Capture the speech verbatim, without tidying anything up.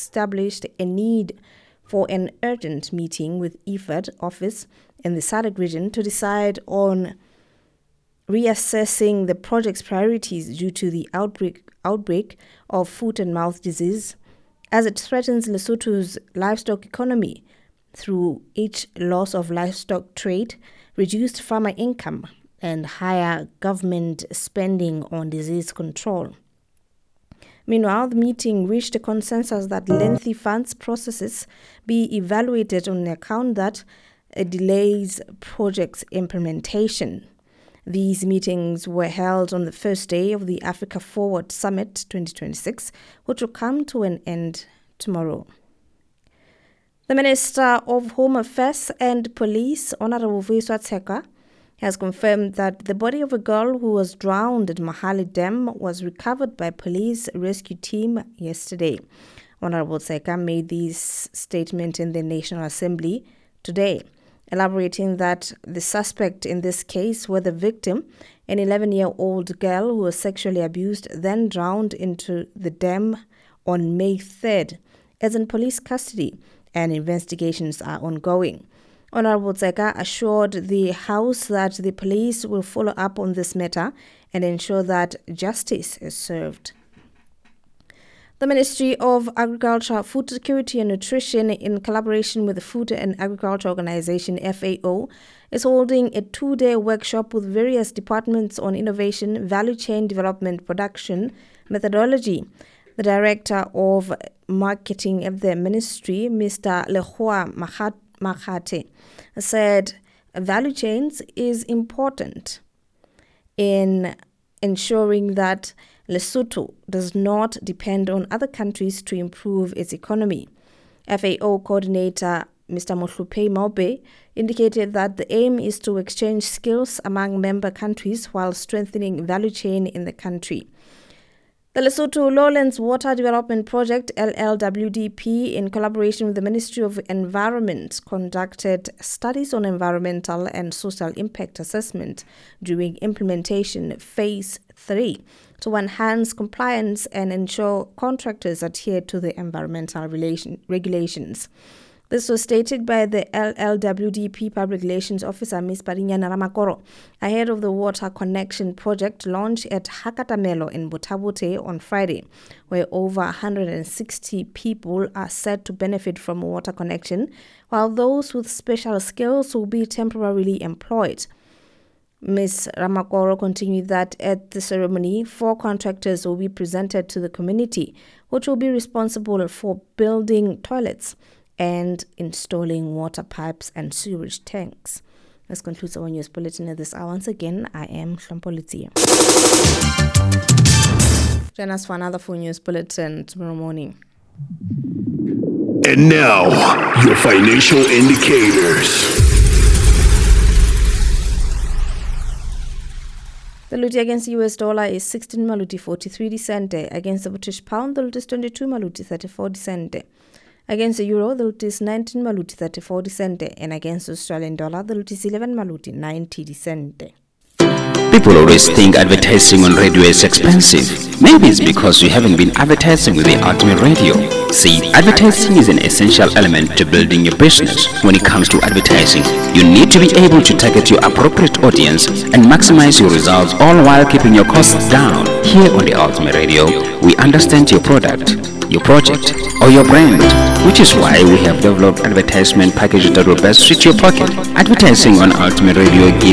established a need for an urgent meeting with I F A D office in the S A D C region to decide on reassessing the project's priorities due to the outbreak outbreak of foot and mouth disease as it threatens Lesotho's livestock economy through each loss of livestock trade, reduced farmer income, and higher government spending on disease control. Meanwhile, the meeting reached a consensus that lengthy funds processes be evaluated on account that it delays project's implementation. These meetings were held on the first day of the Africa Forward Summit twenty twenty-six, which will come to an end tomorrow. The Minister of Home Affairs and Police, Honorable Vuyiswa Tshekwa, has confirmed that the body of a girl who was drowned at Mahale Dam was recovered by police rescue team yesterday. Honorable Tshekwa made this statement in the National Assembly today, elaborating that the suspect in this case were the victim, an eleven-year-old girl who was sexually abused, then drowned into the dam on May third, is in police custody and investigations are ongoing. Honorable Tshekwa assured the House that the police will follow up on this matter and ensure that justice is served. The Ministry of Agriculture, Food Security and Nutrition, in collaboration with the Food and Agriculture Organization F A O, is holding a two-day workshop with various departments on innovation, value chain development, production, methodology. The Director of Marketing of the Ministry, Mister Lehua Makate, said value chains is important in ensuring that Lesotho does not depend on other countries to improve its economy. F A O coordinator Mister Mohlupei Maube indicated that the aim is to exchange skills among member countries while strengthening value chain in the country. The Lesotho Lowlands Water Development Project, L L W D P, in collaboration with the Ministry of Environment, conducted studies on environmental and social impact assessment during implementation phase three to enhance compliance and ensure contractors adhere to the environmental relation, regulations. This was stated by the L L W D P Public Relations Officer, Miz Parinyana Ramakoro, ahead of the Water Connection Project launch at Hakatamelo in Botabute on Friday, where over one hundred sixty people are set to benefit from water connection, while those with special skills will be temporarily employed. Miz Ramakoro continued that at the ceremony, four contractors will be presented to the community, which will be responsible for building toilets and installing water pipes and sewage tanks. This concludes our news bulletin at this hour. Once again, I am Shampolitia. Join us for another full news bulletin tomorrow morning. And now, your financial indicators. The Luti against the U S dollar is sixteen maluti forty-three cente. Against the British pound, the Luti is twenty-two maluti thirty-four cente. Against the euro, the Luti is nineteen maluti thirty-four cente. And against the Australian dollar, the Luti is eleven maluti ninety cente. People always think advertising on radio is expensive. Maybe it's because you haven't been advertising with the Ultimate Radio. See, advertising is an essential element to building your business. When it comes to advertising, you need to be able to target your appropriate audience and maximize your results, all while keeping your costs down. Here on the Ultimate Radio, we understand your product, your project, or your brand, which is why we have developed advertisement packages that will best suit your pocket. Advertising on Ultimate Radio gives